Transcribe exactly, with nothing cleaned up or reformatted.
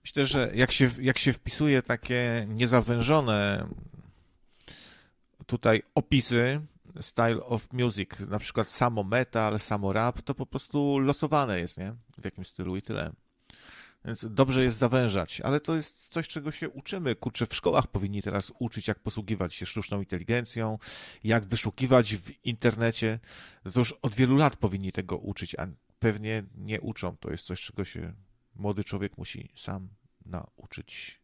Myślę, że jak się, jak się wpisuje takie niezawężone tutaj opisy, style of music, na przykład samo metal, samo rap, to po prostu losowane jest, nie? W jakim stylu i tyle. Więc dobrze jest zawężać, ale to jest coś, czego się uczymy. Kurczę, w szkołach powinni teraz uczyć, jak posługiwać się sztuczną inteligencją, jak wyszukiwać w internecie. To już od wielu lat powinni tego uczyć, a pewnie nie uczą. To jest coś, czego się młody człowiek musi sam nauczyć.